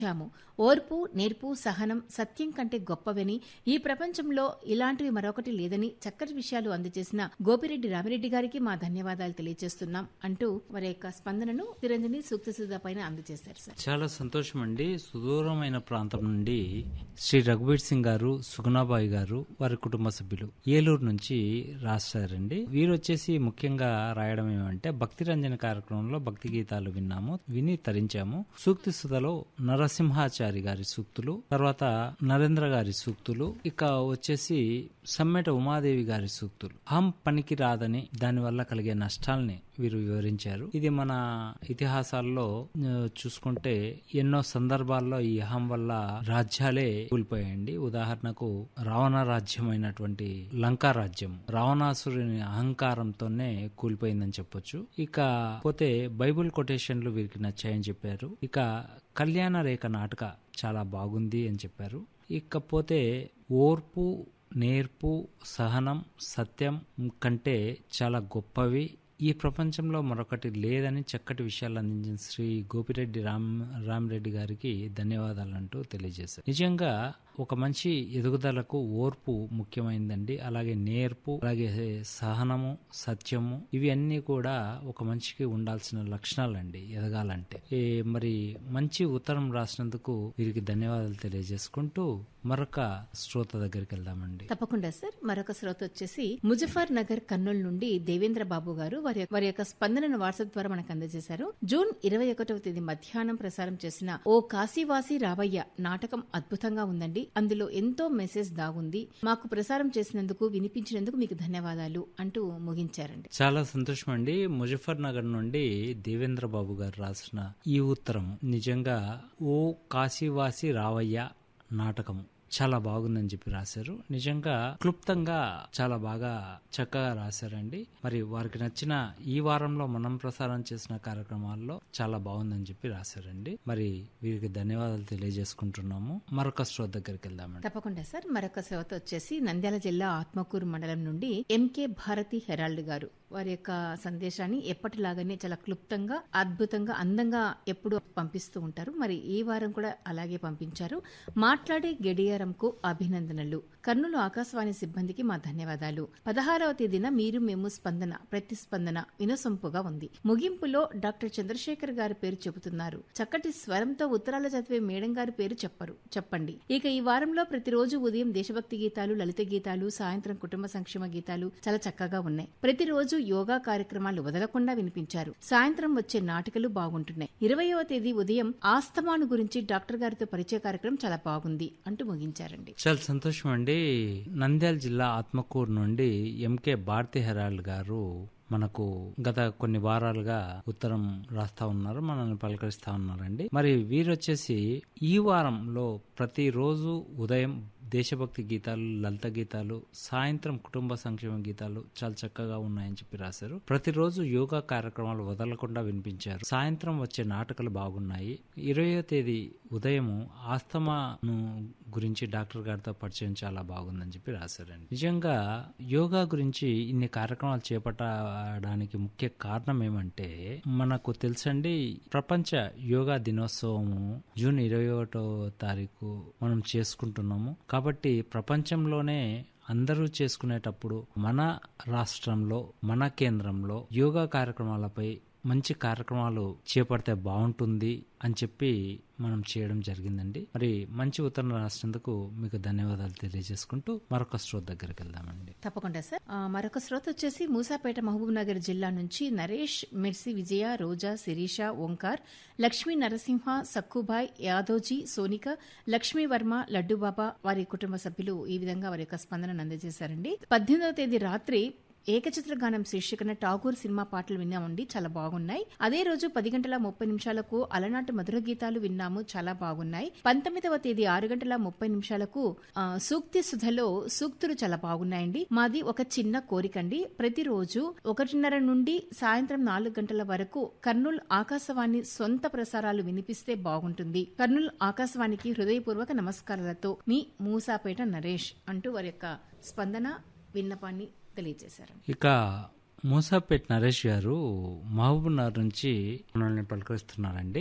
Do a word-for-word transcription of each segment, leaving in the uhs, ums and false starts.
చాము ఓర్పు, నేర్పు, సహనం సత్యం కంటే గొప్పవని, ఈ ప్రపంచంలో ఇలాంటివి మరొకటి లేదని చక్కటి విషయాలు అందజేసిన గోపిరెడ్డి రామిరెడ్డి గారికి మా ధన్యవాదాలు తెలియజేస్తున్నాం అంటూ వారి యొక్క స్పందనను తిరంజని సూక్తి సుధా పైన అందజేశారు. సార్ చాలా సంతోషం అండి. సుదూరమైన ప్రాంతం నుండి శ్రీ రఘుబీర్ సింగ్ గారు, సుగుణాబాయి గారు, వారి కుటుంబ సభ్యులు ఏలూరు నుంచి రాశారండి. వీరు వచ్చేసి ముఖ్యంగా రాయడం ఏమంటే, భక్తి రంజన కార్యక్రమంలో భక్తి గీతాలు విన్నాము, విని తరించాము. సూక్తి సుధలో నరసింహాచారి గారి సూక్తులు, తర్వాత నరేంద్ర గారి సూక్తులు, ఇక వచ్చేసి సమ్మెట ఉమాదేవి గారి సూక్తులు. అహం పనికి రాదని, దానివల్ల కలిగే నష్టాల్ని వీరు వివరించారు. ఇది మన ఇతిహాసాల్లో చూసుకుంటే ఎన్నో సందర్భాల్లో ఈ అహం వల్ల రాజ్యాలే కూలిపోయాయండి. ఉదాహరణకు రావణ రాజ్యమైనటువంటి లంకా రాజ్యం రావణాసురుని అహంకారంతోనే కూలిపోయిందని చెప్పొచ్చు. ఇక పోతే బైబుల్ కొటేషన్లు వీరికి నచ్చాయని చెప్పారు. ఇక కళ్యాణ రేఖ నాటక చాలా బాగుంది అని చెప్పారు. ఇకపోతే ఓర్పు, నేర్పు, సహనం సత్యం కంటే చాలా గొప్పవి, ఈ ప్రపంచంలో మరొకటి లేదని చక్కటి విషయాలు అందించిన శ్రీ గోపిరెడ్డి రామ్ రామిరెడ్డి గారికి ధన్యవాదాలు అంటూ తెలియజేశారు. నిజంగా ఒక మంచి ఎదుగుదలకు ఓర్పు ముఖ్యమైందండి. అలాగే నేర్పు, అలాగే సహనము, సత్యము, ఇవి అన్నీ కూడా ఒక మనిషికి ఉండాల్సిన లక్షణాలండి ఎదగాలంటే. మరి మంచి ఉత్తరం రాసినందుకు వీరికి ధన్యవాదాలు తెలియజేసుకుంటూ మరొక శ్రోత దగ్గరికి వెళ్దామండి. తప్పకుండా సార్. మరొక శ్రోత వచ్చేసి ముజఫర్ నగర్ కర్నూలు నుండి దేవేంద్ర బాబు గారు వారి వారి యొక్క స్పందనను వాట్సాప్ ద్వారా మనకు అందజేశారు. జూన్ ఇరవై ఒకటవ తేదీ మధ్యాహ్నం ప్రసారం చేసిన ఓ కాశీవాసి రావయ్య నాటకం అద్భుతంగా ఉందండి. అందులో ఎంతో మెసేజ్ దాగుంది. మాకు ప్రసారం చేసినందుకు, వినిపించినందుకు మీకు ధన్యవాదాలు అంటూ ముగించారండి. చాలా సంతోషం అండి. ముజఫర్ నగర్ నుండి దేవేంద్ర బాబు గారు రాసిన ఈ ఉత్తరం నిజంగా ఓ కాశీవాసి రావయ్య నాటకం చాలా బాగుందని చెప్పి రాశారు. నిజంగా క్లుప్తంగా చాలా బాగా చక్కగా రాశారండి. మరి వారికి నచ్చిన ఈ వారంలో మనం ప్రసారం చేసిన కార్యక్రమాల్లో చాలా బాగుందని చెప్పి రాశారండి. మరి వీరికి ధన్యవాదాలు తెలియజేసుకుంటున్నాము. మరొక శ్రోత దగ్గరికి వెళ్దామండి. తప్పకుండా సార్. మరొక శ్రోత వచ్చేసి నంద్యాల జిల్లా ఆత్మకూరు మండలం నుండి ఎంకే భారతి హెరాల్డ్ గారు వారి యొక్క సందేశాన్ని ఎప్పటిలాగానే చాలా క్లుప్తంగా, అద్భుతంగా, అందంగా ఎప్పుడు పంపిస్తూ ఉంటారు. మరి ఈ వారం కూడా అలాగే పంపించారు. మాట్లాడే గడియారంకు అభినందనలు. కర్నూలు ఆకాశవాణి సిబ్బందికి మా ధన్యవాదాలు. పదహారవ తేదీన మీరు మేము స్పందన ప్రతిస్పందన వినసొంపుగా ఉంది. ముగింపులో డాక్టర్ చంద్రశేఖర్ గారి పేరు చెబుతున్నారు. చక్కటి స్వరంతో ఉత్తరాల చదివే మేడం గారి పేరు చెప్పరు చెప్పండి. ఇక ఈ వారంలో ప్రతిరోజు ఉదయం దేశభక్తి గీతాలు, లలిత గీతాలు, సాయంత్రం కుటుంబ సంక్షేమ గీతాలు చాలా చక్కగా ఉన్నాయి. ప్రతిరోజు యోగా కార్యక్రమాలు వదలకుండా వినిపించారు. సాయంత్రం వచ్చే నాటికలు బాగుంటున్నాయి. ఇరవయవ తేదీ ఉదయం ఆస్తమాను గురించి డాక్టర్ గారితో పరిచయ కార్యక్రమం చాలా బాగుంది అంటూ ముగించారండి. చాలా సంతోషం అండి. నంద్యాల జిల్లా ఆత్మకూరు నుండి ఎంకే భారతి హెరాల్డ్ గారు మనకు గత కొన్ని వారాలుగా ఉత్తరం రాస్తా ఉన్నారు, మనల్ని పలకరిస్తా ఉన్నారండి. మరి వీరొచ్చేసి ఈ వారంలో ప్రతిరోజు ఉదయం దేశభక్తి గీతాలు, లలిత గీతాలు, సాయంత్రం కుటుంబ సంక్షేమ గీతాలు చాలా చక్కగా ఉన్నాయని చెప్పి రాశారు. ప్రతిరోజు యోగా కార్యక్రమాలు వదలకుండా వినిపించారు. సాయంత్రం వచ్చే నాటకాలు బాగున్నాయి. ఇరవయో తేదీ ఉదయం ఆస్తమాను గురించి డాక్టర్ గారితో పరిచయం చాలా బాగుందని చెప్పి రాశారండి. నిజంగా యోగా గురించి ఇన్ని కార్యక్రమాలు చేపట్టడానికి ముఖ్య కారణం ఏమంటే, మనకు తెలుసండి, ప్రపంచ యోగా దినోత్సవము జూన్ ఇరవై ఒకటో తారీఖు మనం చేసుకుంటున్నాము. కాబట్టి ప్రపంచంలోనే అందరూ చేసుకునేటప్పుడు మన రాష్ట్రంలో, మన కేంద్రంలో యోగా కార్యక్రమాలపై మంచి కార్యక్రమాలు చేపడితే బాగుంటుంది అని చెప్పి మనం చేయడం జరిగిందండి. మరి మంచి ఉత్తరం రాసినందుకు మీకు ధన్యవాదాలు తెలియజేసుకుంటూ మరొక శ్రోత దగ్గరికి వెళ్దామండి. తప్పకుండా సార్. మరొక శ్రోత వచ్చేసి మూసాపేట మహబూబ్ నగర్ జిల్లా నుంచి నరేష్, మిర్సి విజయ, రోజా, శిరీష, ఓంకార్, లక్ష్మీ నరసింహ, సక్కుబాయ్, యాదోజీ, సోనిక, లక్ష్మీ వర్మ, లడ్డూబాబా వారి కుటుంబ సభ్యులు ఈ విధంగా వారి యొక్క స్పందనను అందజేశారండి. పద్దెనిమిదవ తేదీ రాత్రి ఏకచిత్ర గానం శీర్షికన ఠాగూర్ సినిమా పాటలు విన్నామండి, చాలా బాగున్నాయి. అదే రోజు పది గంటల ముప్పై నిమిషాలకు అలనాటి మధుర గీతాలు విన్నాము, చాలా బాగున్నాయి. పంతొమ్మిదవ తేదీ ఆరు గంటల ముప్పై నిమిషాలకు సూక్తి సుధలో సూక్తులు చాలా బాగున్నాయండి. మాది ఒక చిన్న కోరికండి, ప్రతిరోజు ఒకటిన్నర నుండి సాయంత్రం నాలుగు గంటల వరకు కర్నూలు ఆకాశవాణి సొంత ప్రసారాలు వినిపిస్తే బాగుంటుంది. కర్నూలు ఆకాశవాణికి హృదయపూర్వక నమస్కారాలతో మీ మూసాపేట నరేష్ అంటూ వారి యొక్క స్పందన విన్నపాన్ని తెలియజేశారు. ఇక మూసాపేట్ నరేష్ గారు మహబూబ్ నగర్ నుంచి మనల్ని పలకరిస్తున్నారండి.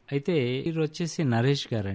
అయితే వీరు వచ్చేసి నరేష్ గారు